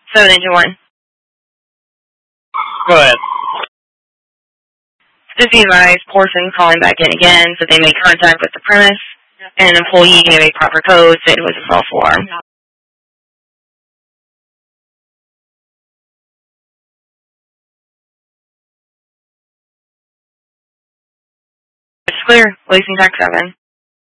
7 Engine 1. Go ahead. Just be advised, person calling back in again, so they made contact with the premise, and an employee gave a proper code that it was a false alarm. It's clear. Releasing Tech 7.